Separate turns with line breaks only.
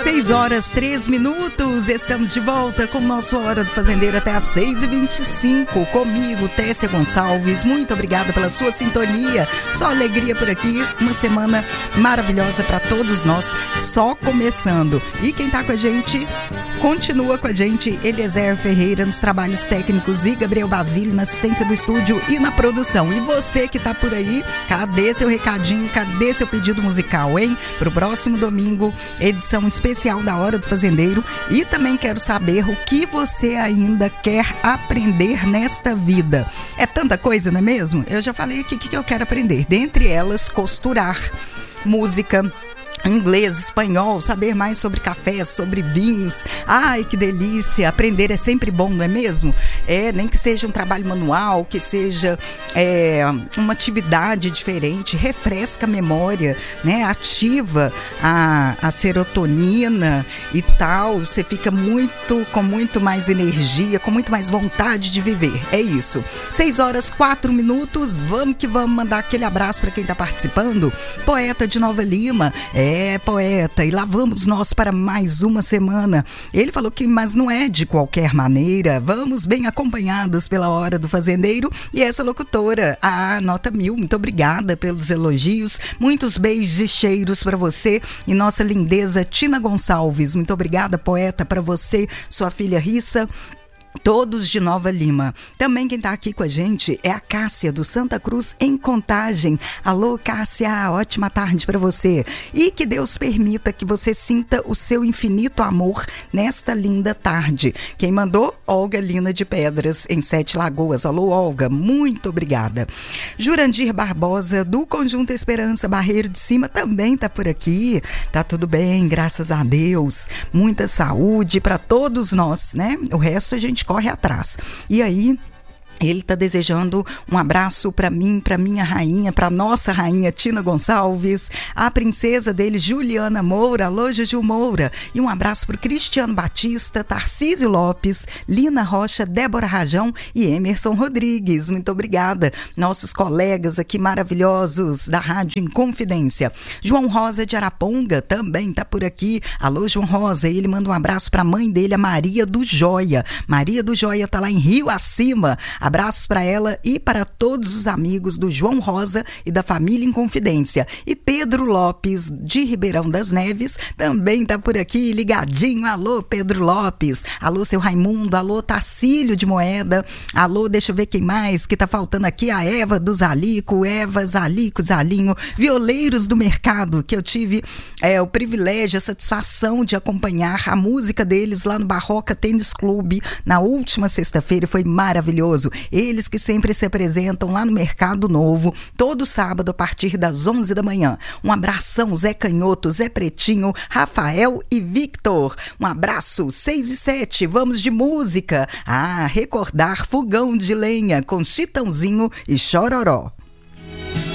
6h03, estamos de volta com o nosso Hora do Fazendeiro até às 6h25, comigo, Tessia Gonçalves. Muito obrigada pela sua sintonia, só alegria por aqui, uma semana maravilhosa para todos nós, só começando. E quem tá com a gente, continua com a gente, Eliezer Ferreira nos trabalhos técnicos e Gabriel Basílio na assistência do estúdio e na produção. E você que tá por aí, cadê seu recadinho, cadê seu pedido musical, hein? Pro próximo domingo, edição especial da Hora do Fazendeiro. E também quero saber o que você ainda quer aprender nesta vida. É tanta coisa, não é mesmo? Eu já falei aqui o que eu quero aprender. Dentre elas, costurar, música, inglês, espanhol, saber mais sobre cafés, sobre vinhos. Ai, que delícia! Aprender é sempre bom, não é mesmo? Nem que seja um trabalho manual, que seja uma atividade diferente, refresca a memória, né? Ativa a serotonina e tal. Você fica com muito mais energia, com muito mais vontade de viver. É isso. 6h04. Vamos que vamos mandar aquele abraço para quem está participando. Poeta de Nova Lima. Poeta, e lá vamos nós para mais uma semana. Ele falou que, mas não é de qualquer maneira. Vamos bem acompanhados pela Hora do Fazendeiro. E essa locutora, a nota 1000, muito obrigada pelos elogios. Muitos beijos e cheiros para você e nossa lindeza Tina Gonçalves. Muito obrigada, poeta, para você, sua filha Rissa. Todos de Nova Lima. Também quem está aqui com a gente é a Cássia do Santa Cruz em Contagem. Alô, Cássia, ótima tarde para você. E que Deus permita que você sinta o seu infinito amor nesta linda tarde. Quem mandou? Olga Lina de Pedras, em Sete Lagoas. Alô, Olga, muito obrigada. Jurandir Barbosa, do Conjunto Esperança Barreiro de Cima, também está por aqui. Tá tudo bem, graças a Deus. Muita saúde para todos nós, né? O resto a gente corre atrás. E aí, ele está desejando um abraço para mim, para minha rainha, para nossa rainha Tina Gonçalves, a princesa dele, Juliana Moura. Alô, Juju Moura. E um abraço para o Cristiano Batista, Tarcísio Lopes, Lina Rocha, Débora Rajão e Emerson Rodrigues. Muito obrigada. Nossos colegas aqui maravilhosos da Rádio Inconfidência. João Rosa de Araponga também está por aqui. Alô, João Rosa. Ele manda um abraço para a mãe dele, a Maria do Joia. Maria do Joia está lá em Rio Acima. Abraços para ela e para todos os amigos do João Rosa e da família Inconfidência. E Pedro Lopes, de Ribeirão das Neves, também está por aqui, ligadinho. Alô, Pedro Lopes. Alô, seu Raimundo. Alô, Tacílio de Moeda. Alô, deixa eu ver quem mais que tá faltando aqui. A Eva do Zalico, Eva, Zalico, Zalinho. Violeiros do Mercado, que eu tive o privilégio, a satisfação de acompanhar a música deles lá no Barroca Tênis Clube na última sexta-feira. Foi maravilhoso. Eles que sempre se apresentam lá no Mercado Novo, todo sábado a partir das 11 da manhã. Um abração, Zé Canhoto, Zé Pretinho, Rafael e Victor. Um abraço, 6h07, vamos de música. Recordar Fogão de Lenha com Chitãozinho e Chororó.